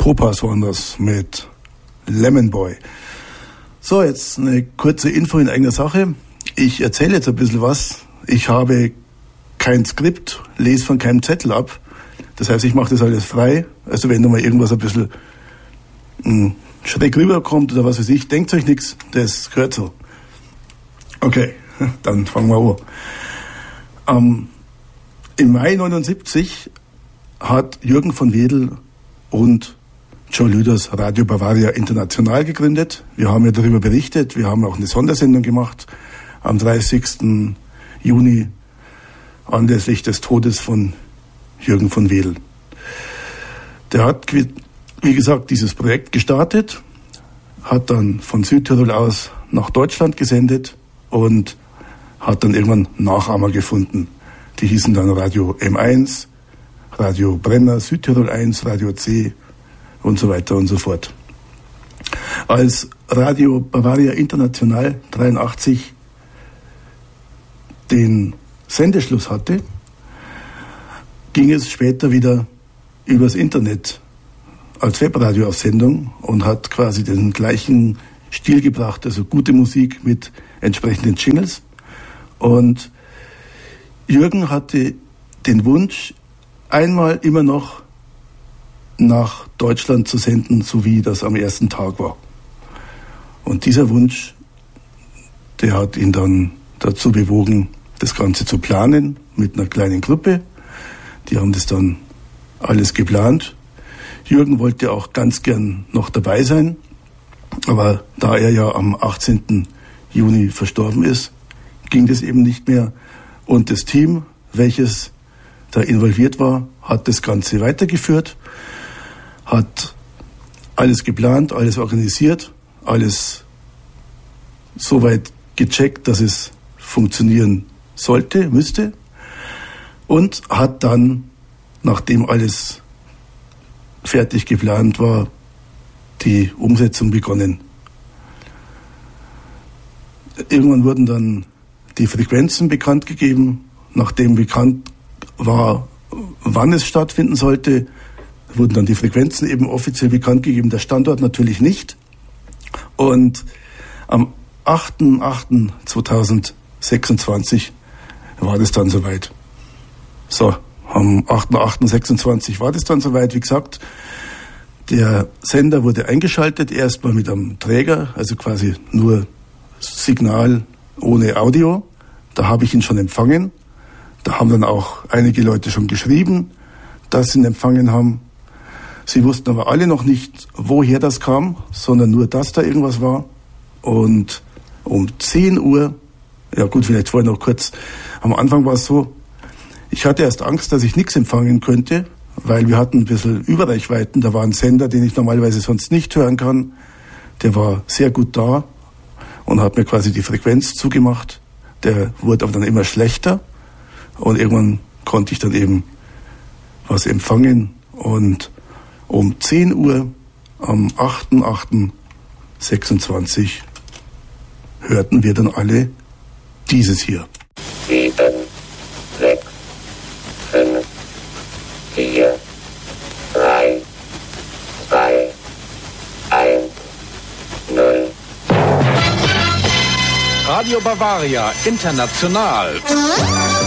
Topaz waren das mit Lemon Boy. So, jetzt eine kurze Info in eigener Sache. Ich erzähle jetzt ein bisschen was. Ich habe kein Skript, lese von keinem Zettel ab. Das heißt, ich mache das alles frei. Also wenn da mal irgendwas ein bisschen schräg rüberkommt oder was weiß ich, denkt euch nichts, das gehört so. Okay, dann fangen wir an. Im Mai 79 hat Jürgen von Wedel und Joe Lüders Radio Bavaria International gegründet. Wir haben ja darüber berichtet, wir haben auch eine Sondersendung gemacht am 30. Juni anlässlich des Todes von Jürgen von Wedel. Der hat, wie gesagt, dieses Projekt gestartet, hat dann von Südtirol aus nach Deutschland gesendet und hat dann irgendwann Nachahmer gefunden. Die hießen dann Radio M1, Radio Brenner, Südtirol 1, Radio C und so weiter und so fort. Als Radio Bavaria International 83 den Sendeschluss hatte, ging es später wieder übers Internet als Webradio auf Sendung und hat quasi den gleichen Stil gebracht, also gute Musik mit entsprechenden Jingles. Und Jürgen hatte den Wunsch, einmal immer noch nach Deutschland zu senden, so wie das am ersten Tag war. Und dieser Wunsch, der hat ihn dann dazu bewogen, das Ganze zu planen mit einer kleinen Gruppe. Die haben das dann alles geplant. Jürgen wollte auch ganz gern noch dabei sein, aber da er ja am 18. Juni verstorben ist, ging das eben nicht mehr. Und das Team, welches da involviert war, hat das Ganze weitergeführt, hat alles geplant, alles organisiert, alles soweit gecheckt, dass es funktionieren sollte, müsste, und hat dann, nachdem alles fertig geplant war, die Umsetzung begonnen. Irgendwann wurden dann die Frequenzen bekannt gegeben. Nachdem bekannt war, wann es stattfinden sollte, wurden dann die Frequenzen eben offiziell bekannt gegeben, der Standort natürlich nicht. Und am 8.8.2026 war das dann soweit. So, am 8.8.26 war das dann soweit. Wie gesagt, der Sender wurde eingeschaltet, erstmal mit einem Träger, also quasi nur Signal ohne Audio. Da habe ich ihn schon empfangen. Da haben dann auch einige Leute schon geschrieben, dass sie ihn empfangen haben. Sie wussten aber alle noch nicht, woher das kam, sondern nur, dass da irgendwas war. Und um 10 Uhr, ja gut, vielleicht vorher noch kurz, am Anfang war es so, ich hatte erst Angst, dass ich nichts empfangen könnte, weil wir hatten ein bisschen Überreichweiten. Da war ein Sender, den ich normalerweise sonst nicht hören kann. Der war sehr gut da und hat mir quasi die Frequenz zugemacht. Der wurde aber dann immer schlechter und irgendwann konnte ich dann eben was empfangen. Und um 10 Uhr am 8.8.26 hörten wir dann alle dieses hier. 7, 6, 5, 4, 3, 2, 1, 0. Radio Bavaria International.